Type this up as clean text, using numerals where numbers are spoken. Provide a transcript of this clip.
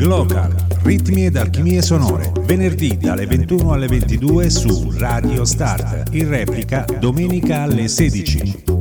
Glocal, ritmi ed alchimie sonore, venerdì dalle 21 alle 22 su Radio Start, in replica domenica alle 16.